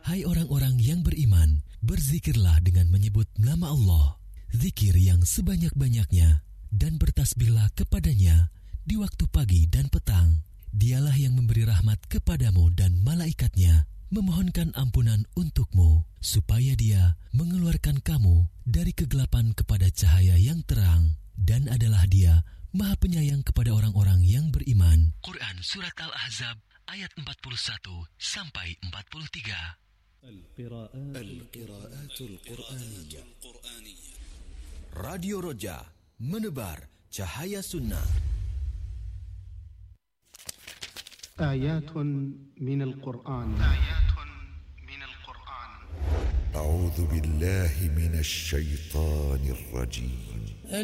Hai orang-orang yang beriman, berzikirlah dengan menyebut nama Allah, zikir yang sebanyak-banyaknya, dan bertasbihlah kepadanya di waktu pagi dan petang. Dialah yang memberi rahmat kepadamu dan malaikatnya, memohonkan ampunan untukmu, supaya Dia mengeluarkan kamu dari kegelapan kepada cahaya yang terang, dan adalah Dia Maha Penyayang kepada orang-orang yang beriman. Quran Surat Al-Ahzab ayat 41 sampai 43. القراءات القرآنية. Radio Roja menebar cahaya sunnah. آيات من القرآن. أعوذ بالله من الشيطان الرجيم.